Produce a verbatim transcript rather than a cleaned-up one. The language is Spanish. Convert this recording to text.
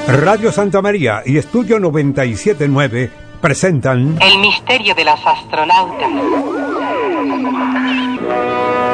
Radio Santa María y Estudio noventa y siete punto nueve presentan El misterio de las astronautas.